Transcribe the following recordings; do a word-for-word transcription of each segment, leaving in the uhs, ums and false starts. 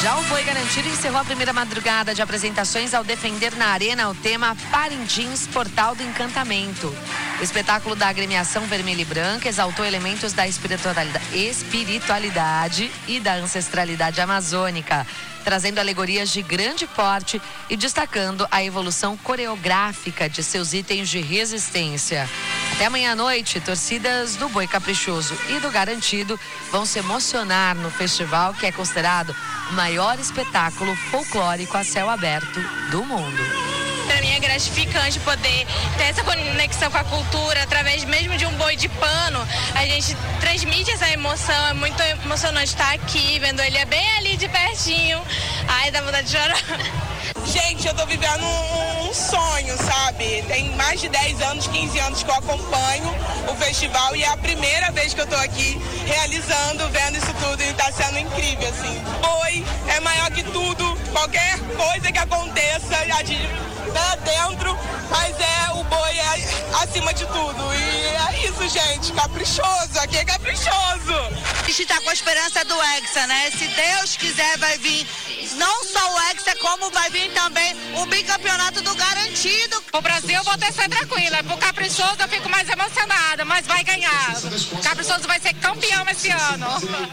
Já o Boi Garantido encerrou a primeira madrugada de apresentações ao defender na arena o tema Parintins, Portal do Encantamento. O espetáculo da agremiação vermelha e branca exaltou elementos da espiritualidade e da ancestralidade amazônica, trazendo alegorias de grande porte e destacando a evolução coreográfica de seus itens de resistência. Até amanhã à noite, torcidas do Boi Caprichoso e do Garantido vão se emocionar no festival, que é considerado o maior espetáculo folclórico a céu aberto do mundo. Para mim é gratificante poder ter essa conexão com a cultura através mesmo de um boi de pano. A gente transmite essa emoção, é muito emocionante estar aqui, vendo ele bem ali de pertinho. Ai, dá vontade de chorar. Gente, eu tô vivendo um, um sonho, sabe? Tem mais de dez anos, quinze anos que eu acompanho o festival e é a primeira vez que eu tô aqui realizando, vendo isso tudo e tá sendo incrível, assim. Boi é maior que tudo, qualquer coisa que aconteça, a gente tá dentro, mas é o boi é acima de tudo. E é isso, gente, caprichoso, aqui é caprichoso. A gente tá com a esperança do Hexa, né? Se Deus quiser, vai vir não só o Hexa, como vai vir também o bicampeonato do Garantido. O Brasil eu vou ter ser tranquila, pro Caprichoso eu fico mais emocionada, mas vai ganhar. O Caprichoso vai ser campeão esse ano.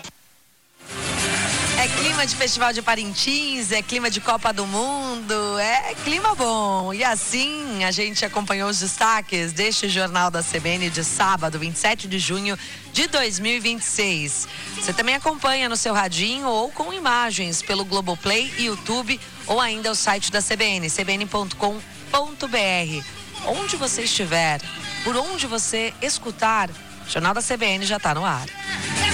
É clima de Festival de Parintins, é clima de Copa do Mundo, é clima bom. E assim a gente acompanhou os destaques deste Jornal da C B N de sábado, vinte e sete de junho de dois mil e vinte e seis. Você também acompanha no seu radinho ou com imagens pelo Globoplay, YouTube ou ainda o site da C B N, c b n ponto com ponto b r. Onde você estiver, por onde você escutar, o Jornal da C B N já está no ar.